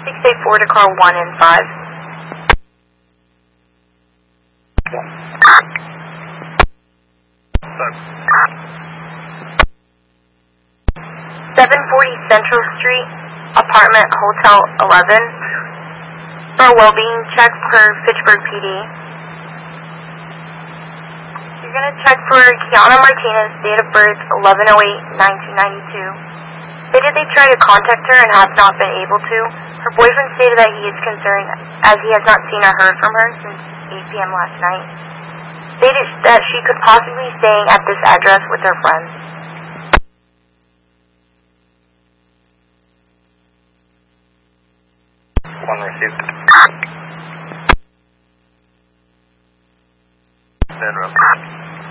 684 to car 1 and 5. 740 Central Street, apartment Hotel 11, for a well-being check per Fitchburg PD. You're going to check for Kiana Martinez, date of birth 11/08/1992. Stated they tried to contact her and have not been able to. Her boyfriend stated that he is concerned as he has not seen or heard from her since 8 p.m. last night. Stated that she could possibly be staying at this address with her friends. One received. Bedroom.